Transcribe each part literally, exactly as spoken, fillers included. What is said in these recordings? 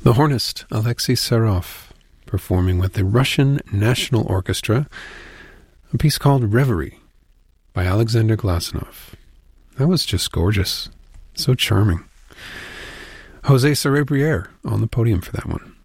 The hornist Alexei Sarov performing with the Russian National Orchestra, a piece called Reverie by Alexander Glasunov. That was just gorgeous. So charming. Jose Cerebriere on the podium for that one.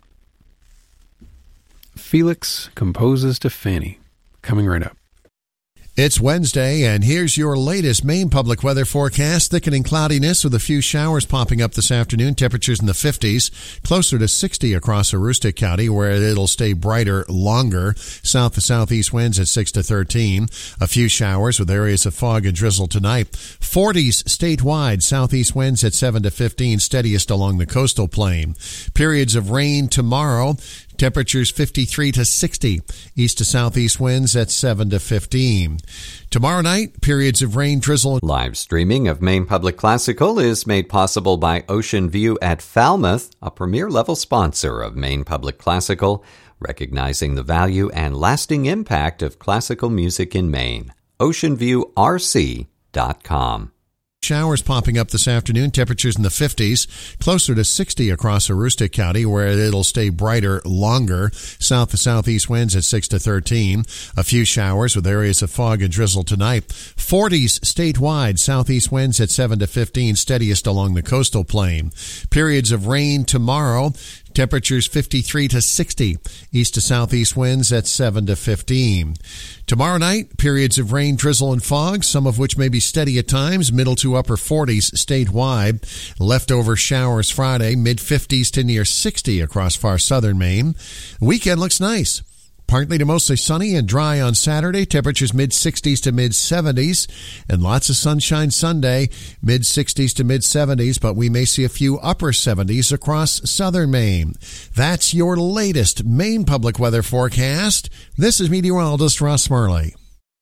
Felix composes to Fanny, coming right up. It's Wednesday, and here's your latest Maine public weather forecast. Thickening cloudiness with a few showers popping up this afternoon. Temperatures in the fifties, closer to sixty across Aroostook County, where it'll stay brighter longer. South to southeast winds at six to thirteen. A few showers with areas of fog and drizzle tonight. forties statewide. Southeast winds at seven to fifteen, steadiest along the coastal plain. Periods of rain tomorrow. Temperatures fifty-three to sixty. East to southeast winds at seven to fifteen. Tomorrow night, periods of rain, drizzle. Live streaming of Maine Public Classical is made possible by Ocean View at Falmouth, a premier-level sponsor of Maine Public Classical, recognizing the value and lasting impact of classical music in Maine. ocean view r c dot com. Showers popping up this afternoon. Temperatures in the fifties, closer to sixty across Aroostook County, where it'll stay brighter longer. South to southeast winds at six to thirteen. A few showers with areas of fog and drizzle tonight. forties statewide. Southeast winds at seven to fifteen, steadiest along the coastal plain. Periods of rain tomorrow. Temperatures fifty-three to sixty. East to southeast winds at seven to fifteen. Tomorrow night, periods of rain, drizzle, and fog, some of which may be steady at times, middle to upper forties statewide. Leftover showers Friday, mid-fifties to near sixty across far southern Maine. Weekend looks nice. Partly to mostly sunny and dry on Saturday. Temperatures mid-sixties to mid-seventies. And lots of sunshine Sunday, mid-sixties to mid-seventies. But we may see a few upper seventies across southern Maine. That's your latest Maine public weather forecast. This is meteorologist Ross Smurley.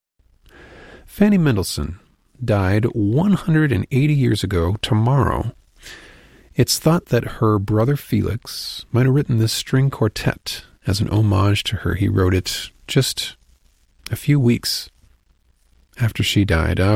Fanny Mendelssohn died one hundred eighty years ago tomorrow. It's thought that her brother Felix might have written this string quartet as an homage to her. He wrote it just a few weeks after she died. Uh,